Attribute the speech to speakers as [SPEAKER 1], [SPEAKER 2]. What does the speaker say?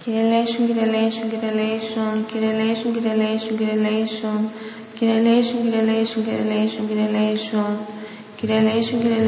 [SPEAKER 1] Kirelation, kirelation, kirelation, kirelation, kirelation, kirelation, kirelation, kirelation, kirelation, kirelation, kirelation, kirelation.